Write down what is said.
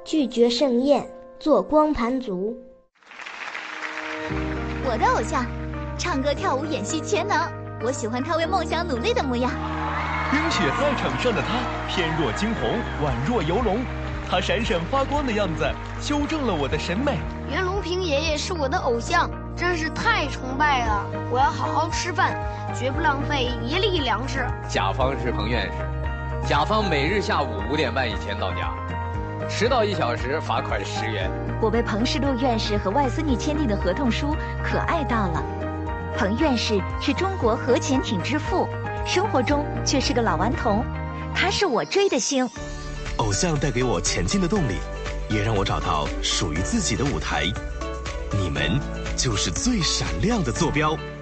拒绝盛宴，做光盘族。 我的偶像，唱歌跳舞演戏全能，我喜欢他为梦想努力的模样。 冰雪在场上的他，翩若惊鸿，宛若游龙，他闪闪发光的样子，修正了我的审美。 袁隆平爷爷是我的偶像，真是太崇拜了！我要好好吃饭，绝不浪费一粒粮食。 甲方是彭院士，甲方每日下午5点半以前到家，迟到1小时罚款10元。 我被彭世禄院士和外孙女签订的合同书可爱到了。彭院士是中国核潜艇之父，生活中却是个老顽童，他是我追的星。 偶像带给我前进的动力，也让我找到属于自己的舞台。你们就是最闪亮的坐标。